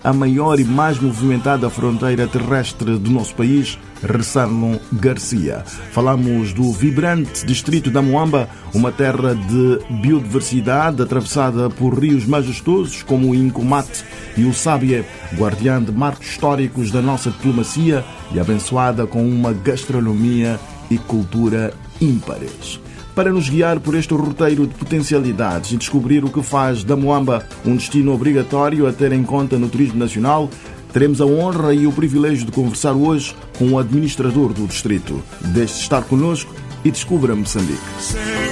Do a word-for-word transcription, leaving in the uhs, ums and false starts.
a maior e mais movimentada fronteira terrestre do nosso país, Ressano Garcia. Falamos do vibrante distrito da Moamba, uma terra de biodiversidade atravessada por rios majestosos como o Incomate e o Sábia, guardiã de marcos históricos da nossa diplomacia e abençoada com uma gastronomia e cultura ímpares. Para nos guiar por este roteiro de potencialidades e descobrir o que faz da Moamba um destino obrigatório a ter em conta no turismo nacional, teremos a honra e o privilégio de conversar hoje com o administrador do distrito. Deixe-se estar connosco e descubra Moçambique.